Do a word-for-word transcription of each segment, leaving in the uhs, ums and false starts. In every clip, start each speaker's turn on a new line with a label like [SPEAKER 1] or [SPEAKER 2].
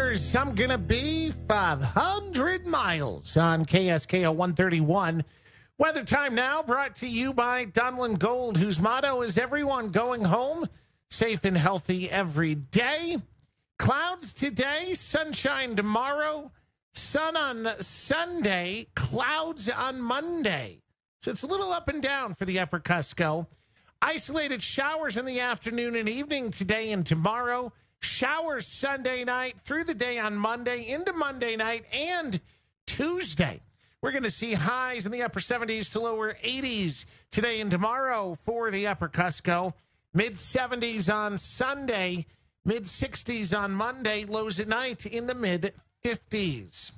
[SPEAKER 1] hours, I'm going to be five hundred miles on K S K O one thirty-one. Weather time now brought to you by Dunlin Gold, whose motto is everyone going home safe and healthy every day. Clouds today, sunshine tomorrow, sun on Sunday, clouds on Monday. So it's a little up and down for the Upper Cusco. Isolated showers in the afternoon and evening today and tomorrow. Showers Sunday night through the day on Monday into Monday night and Tuesday. We're going to see highs in the upper seventies to lower eighties today and tomorrow for the Upper Cusco. mid seventies on Sunday, mid sixties on Monday, lows at night in the mid fifties.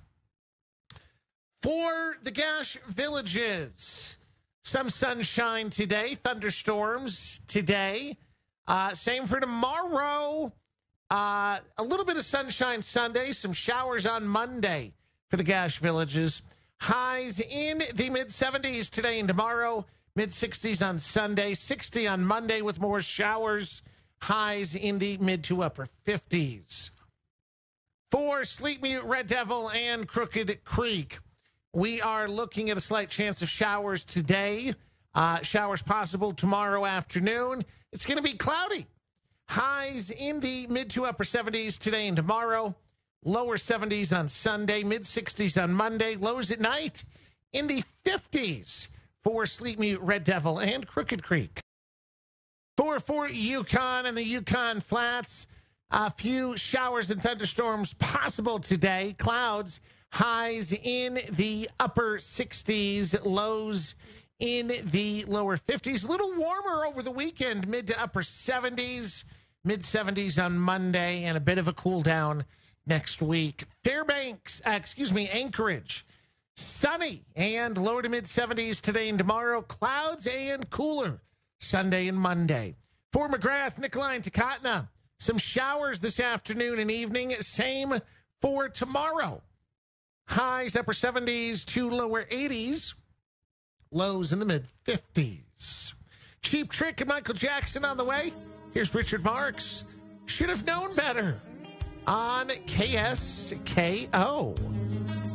[SPEAKER 1] For the Gash Villages, some sunshine today, thunderstorms today. Uh, same for tomorrow. Uh, a little bit of sunshine Sunday, some showers on Monday for the Gash Villages. Highs in the mid seventies today and tomorrow, mid sixties on Sunday, sixty on Monday with more showers. Highs in the mid to upper fifties. For Sleep Mute, Red Devil, and Crooked Creek, we are looking at a slight chance of showers today. Uh, showers possible tomorrow afternoon. It's going to be cloudy. Highs in the mid to upper seventies today and tomorrow. Lower seventies on Sunday. Mid sixties on Monday. Lows at night in the fifties for Sleep Mute, Red Devil, and Crooked Creek. For Fort Yukon and the Yukon Flats, a few showers and thunderstorms possible today. Clouds. Highs in the upper sixties. Lows in the lower fifties. A little warmer over the weekend, mid to upper seventies, mid seventies on Monday, and a bit of a cool down next week. Fairbanks, uh, excuse me, Anchorage, sunny and lower to mid seventies today and tomorrow. Clouds and cooler Sunday and Monday. For McGrath, Nicolai, and Takatna, some showers this afternoon and evening. Same for tomorrow. Highs upper seventies to lower eighties. Lows in the mid fifties. Cheap Trick and Michael Jackson on the way. Here's Richard Marks. Should have known better on K S K O.